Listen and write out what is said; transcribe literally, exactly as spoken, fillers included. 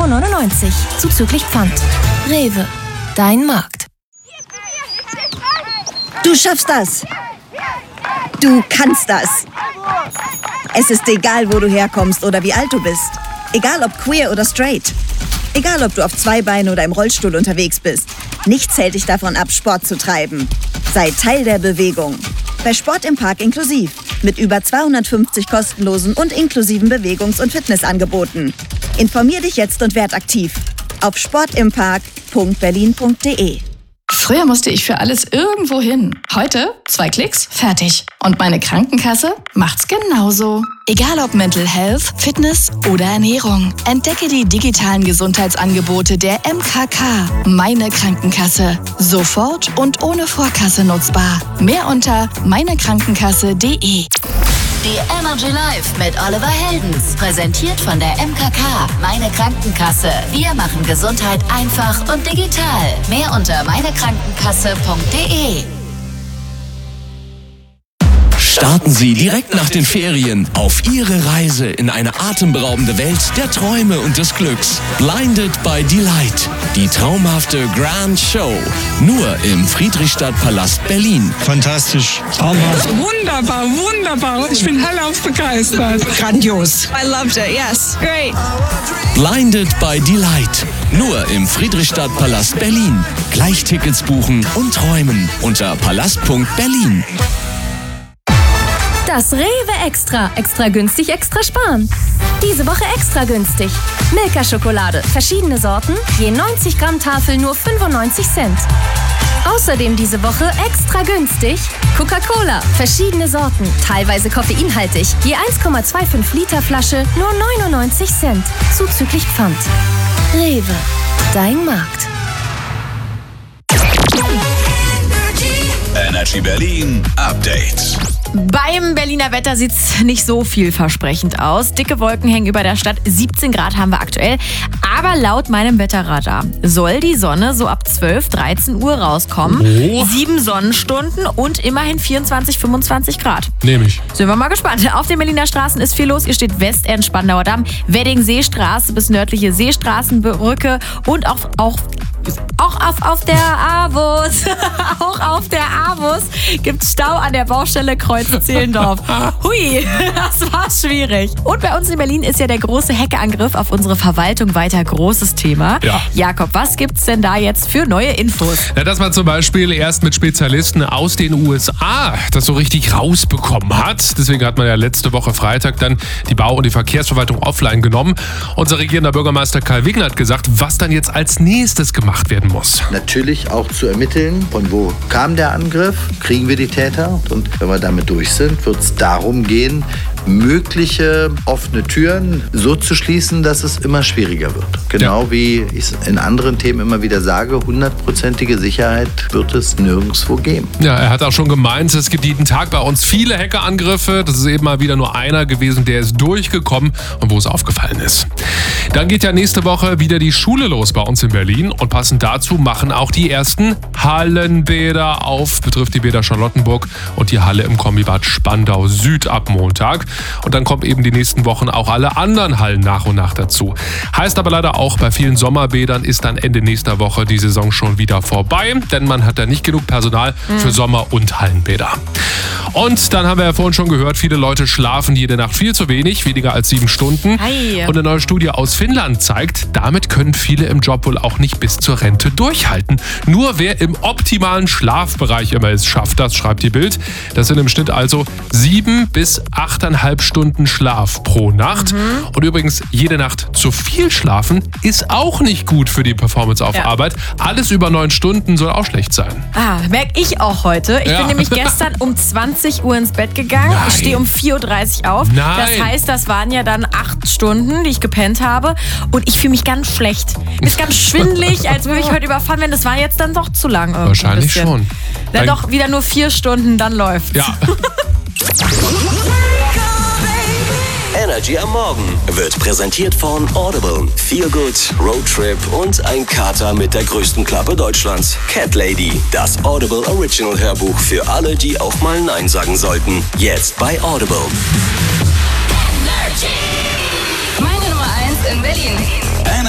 Euro neunundneunzig, zuzüglich Pfand. Rewe, dein Markt. Du schaffst das. Du kannst das. Es ist egal, wo du herkommst oder wie alt du bist. Egal ob queer oder straight. Egal ob du auf zwei Beinen oder im Rollstuhl unterwegs bist. Nichts hält dich davon ab, Sport zu treiben. Sei Teil der Bewegung. Bei Sport im Park inklusiv. Mit über zweihundertfünfzig kostenlosen und inklusiven Bewegungs- und Fitnessangeboten. Informier dich jetzt und werd aktiv. Auf sportimpark punkt berlin punkt de. Früher musste ich für alles irgendwo hin. Heute zwei Klicks, fertig. Und meine Krankenkasse macht's genauso. Egal ob Mental Health, Fitness oder Ernährung. Entdecke die digitalen Gesundheitsangebote der M K K. Meine Krankenkasse. Sofort und ohne Vorkasse nutzbar. Mehr unter meinekrankenkasse punkt de. Die Energy Live mit Oliver Heldens. Präsentiert von der M K K. Meine Krankenkasse. Wir machen Gesundheit einfach und digital. Mehr unter meinekrankenkasse punkt de. Starten Sie direkt nach den Ferien auf Ihre Reise in eine atemberaubende Welt der Träume und des Glücks. Blinded by Delight. Die traumhafte Grand Show. Nur im Friedrichstadtpalast Berlin. Fantastisch. Traumhaft. Wunderbar, wunderbar. Ich bin hellauf begeistert. Grandios. I loved it, yes. Great. Blinded by Delight. Nur im Friedrichstadtpalast Berlin. Gleich Tickets buchen und träumen unter palast punkt berlin. Das Rewe Extra. Extra günstig, extra sparen. Diese Woche extra günstig. Milka-Schokolade. Verschiedene Sorten. Je neunzig Gramm Tafel nur fünfundneunzig Cent. Außerdem diese Woche extra günstig. Coca-Cola. Verschiedene Sorten. Teilweise koffeinhaltig. Je eins Komma fünfundzwanzig Liter Flasche nur neunundneunzig Cent. Zuzüglich Pfand. Rewe. Dein Markt. Energy Berlin Update. Beim Berliner Wetter sieht's nicht so vielversprechend aus. Dicke Wolken hängen über der Stadt. siebzehn Grad haben wir aktuell. Aber laut meinem Wetterradar soll die Sonne so ab zwölf, dreizehn Uhr rauskommen. Oh. Sieben Sonnenstunden und immerhin vierundzwanzig, fünfundzwanzig Grad. Nehme ich. Sind wir mal gespannt. Auf den Berliner Straßen ist viel los. Ihr steht Westend, Spandauer Damm, Wedding-Seestraße bis nördliche Seestraßenbrücke und auch, auch Auch auf, auf der Avus, auch auf der Avus gibt's Stau an der Baustelle Kreuz-Zehlendorf. Hui, das war schwierig. Und bei uns in Berlin ist ja der große Hackerangriff auf unsere Verwaltung weiter großes Thema. Ja. Jakob, was gibt's denn da jetzt für neue Infos? Ja, dass man zum Beispiel erst mit Spezialisten aus den U S A das so richtig rausbekommen hat. Deswegen hat man ja letzte Woche Freitag dann die Bau- und die Verkehrsverwaltung offline genommen. Unser regierender Bürgermeister Karl Wiggen hat gesagt, was dann jetzt als nächstes gemacht werden muss. Natürlich auch zu ermitteln, von wo kam der Angriff, kriegen wir die Täter. Und wenn wir damit durch sind, wird es darum gehen, mögliche offene Türen so zu schließen, dass es immer schwieriger wird. Genau ja. Wie ich es in anderen Themen immer wieder sage, hundertprozentige Sicherheit wird es nirgendwo geben. Ja, er hat auch schon gemeint, es gibt jeden Tag bei uns viele Hackerangriffe. Das ist eben mal wieder nur einer gewesen, der ist durchgekommen und wo es aufgefallen ist. Dann geht ja nächste Woche wieder die Schule los bei uns in Berlin und passend dazu machen auch die ersten Hallenbäder auf. Betrifft die Bäder Charlottenburg und die Halle im Kombibad Spandau Süd ab Montag. Und dann kommen eben die nächsten Wochen auch alle anderen Hallen nach und nach dazu. Heißt aber leider auch, bei vielen Sommerbädern ist dann Ende nächster Woche die Saison schon wieder vorbei, denn man hat da nicht genug Personal mhm. für Sommer- und Hallenbäder. Und dann haben wir ja vorhin schon gehört, viele Leute schlafen jede Nacht viel zu wenig, weniger als sieben Stunden. Hi. Und eine neue Studie aus Finnland zeigt, damit können viele im Job wohl auch nicht bis zur Rente durchhalten. Nur wer im optimalen Schlafbereich immer ist, schafft das, schreibt die Bild. Das sind im Schnitt also sieben bis achteinhalb Stunden Schlaf pro Nacht. Mhm. Und übrigens, jede Nacht zu viel schlafen ist auch nicht gut für die Performance auf ja. Arbeit. Alles über neun Stunden soll auch schlecht sein. Ah, merke ich auch heute. Ich ja. bin nämlich gestern um zwanzig Uhr ins Bett gegangen. Nein. Ich stehe um vier Uhr dreißig auf. Nein. Das heißt, das waren ja dann acht Stunden, die ich gepennt habe. Und ich fühle mich ganz schlecht. Ist ganz schwindelig, als würde ich heute überfahren werden. Das war jetzt dann doch zu lang. Wahrscheinlich schon. Dann doch wieder nur vier Stunden, dann läuft's. Ja. Energy am Morgen wird präsentiert von Audible. Feel Good, Roadtrip und ein Kater mit der größten Klappe Deutschlands. Cat Lady, das Audible Original Hörbuch für alle, die auch mal Nein sagen sollten. Jetzt bei Audible. Energy. Meine Nummer eins in Berlin.